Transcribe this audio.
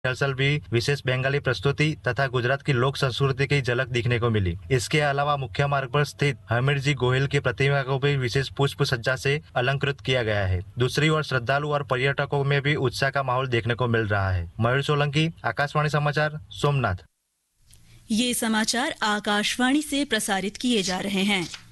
Rehearsal भी विशेष बंगाली प्रस्तुति तथा गुजरात की लोक संस्कृति की झलक दिखने को मिली। इसके अलावा मुख्य मार्ग पर स्थित हमीरजी गोहिल की प्रतिमा को भी विशेष पुष्प सज्जा से अलंकृत किया गया है। दूसरी ओर श्रद्धालु और पर्यटकों में भी उत्साह का माहौल देखने को मिल रहा है। मयूर सोलंकी, आकाशवाणी समाचार, सोमनाथ। ये समाचार आकाशवाणी से प्रसारित किए जा रहे हैं।